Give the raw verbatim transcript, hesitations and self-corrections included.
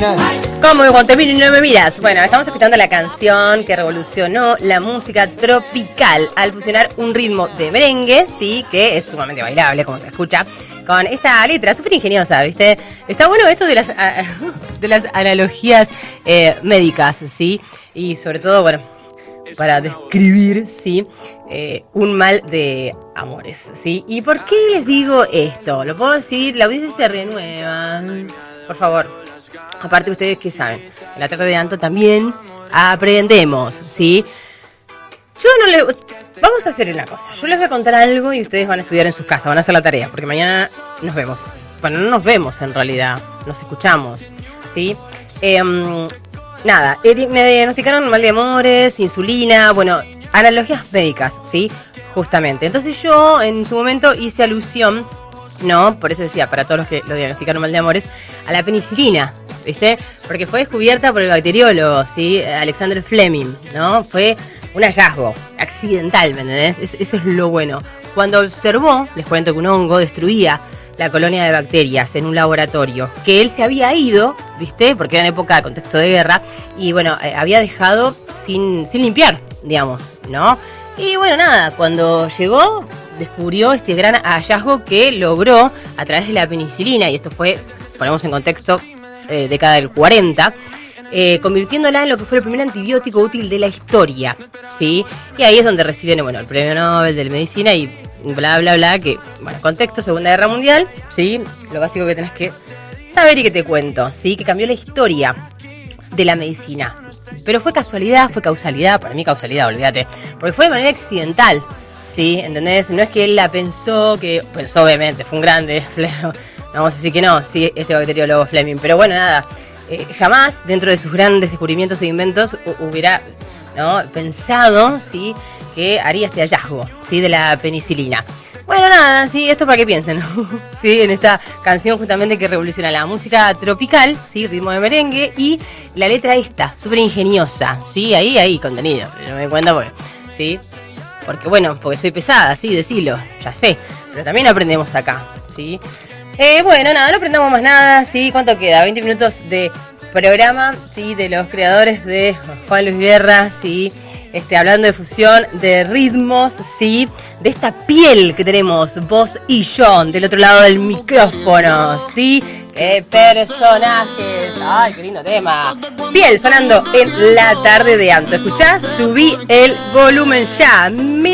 miras. ¿Cómo cuando te miro y no me miras? Bueno, estamos escuchando la canción que revolucionó la música tropical al fusionar un ritmo de merengue, sí, que es sumamente bailable, como se escucha, con esta letra súper ingeniosa, ¿viste? Está bueno esto de las, de las analogías eh, médicas, ¿sí? Y sobre todo, bueno, para describir, ¿sí? Eh, un mal de amores, ¿sí? ¿Y por qué les digo esto? Lo puedo decir, la audiencia se renueva. Por favor. Aparte, ustedes que saben, en la tarde de Anto también aprendemos, ¿sí? Yo no le... Vamos a hacer una cosa. Yo les voy a contar algo y ustedes van a estudiar en sus casas, van a hacer la tarea, porque mañana nos vemos. Bueno, no nos vemos en realidad, nos escuchamos, ¿sí? Eh, nada, me diagnosticaron mal de amores, insulina, bueno, analogías médicas, ¿sí? Justamente. Entonces yo en su momento hice alusión, no, por eso decía, para todos los que lo diagnosticaron mal de amores, a la penicilina, ¿viste? Porque fue descubierta por el bacteriólogo, ¿sí? Alexander Fleming, ¿no? Fue un hallazgo accidental, ¿me entendés? Es, eso es lo bueno. Cuando observó, les cuento que un hongo destruía la colonia de bacterias en un laboratorio, que él se había ido, ¿viste? Porque era en época de contexto de guerra, y bueno, eh, había dejado sin, sin limpiar, digamos, ¿no? Y bueno, nada, cuando llegó, descubrió este gran hallazgo que logró a través de la penicilina, y esto fue, ponemos en contexto, eh, década del cuarenta, eh, convirtiéndola en lo que fue el primer antibiótico útil de la historia, ¿sí? Y ahí es donde reciben, bueno, el premio Nobel de Medicina y bla, bla, bla, que, bueno, contexto, Segunda Guerra Mundial, ¿sí? Lo básico que tenés que saber y que te cuento, ¿sí? Que cambió la historia de la medicina. Pero fue casualidad, fue causalidad, para mí causalidad, olvídate, porque fue de manera accidental, ¿sí? ¿Entendés? No es que él la pensó, que, pues obviamente fue un grande, no vamos a decir que no, sí, este bacteriólogo Fleming, pero bueno, nada, eh, jamás dentro de sus grandes descubrimientos e inventos hubiera, ¿no?, pensado, ¿sí?, que haría este hallazgo, ¿sí?, de la penicilina. Bueno, nada, sí, esto para que piensen, sí, en esta canción justamente que revoluciona la música tropical, sí, ritmo de merengue, y la letra esta, súper ingeniosa, sí, ahí hay contenido, pero no me doy cuenta porque, sí, porque bueno, porque soy pesada, sí, decilo, ya sé, pero también aprendemos acá, sí. Eh, bueno, nada, no aprendamos más nada, sí, ¿cuánto queda? veinte minutos de programa, sí, de los creadores de Juan Luis Guerra, sí. Este, hablando de fusión, de ritmos, sí, de esta piel que tenemos, vos y yo, del otro lado del micrófono, sí, qué personajes, ay, qué lindo tema, piel sonando en la tarde de Anto, escuchá, subí el volumen ya.